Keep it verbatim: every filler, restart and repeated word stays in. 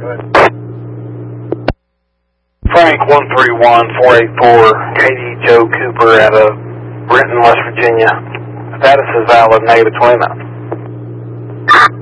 Go ahead. Frank one three one four eight four, Katie Joe Cooper out of Brenton, West Virginia. Status is valid, negative twenty-nine.